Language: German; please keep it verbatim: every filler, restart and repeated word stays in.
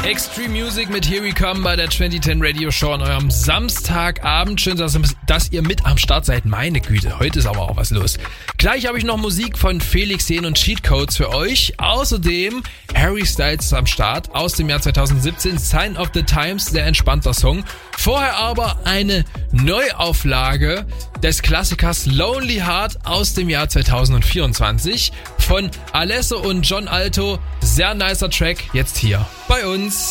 Extreme Music mit Here We Come bei der zwanzig zehn Radio Show an eurem Samstagabend. Schön, dass, dass ihr mit am Start seid. Meine Güte, heute ist aber auch was los. Gleich habe ich noch Musik von Felix Jähn und Cheatcodes für euch. Außerdem Harry Styles ist am Start aus dem Jahr zweitausendsiebzehn. Sign of the Times, sehr entspannter Song. Vorher aber eine Neuauflage des Klassikers Lonely Heart aus dem Jahr zweitausendvierundzwanzig von Alesso und John Alto. Sehr nicer Track, jetzt hier bei uns.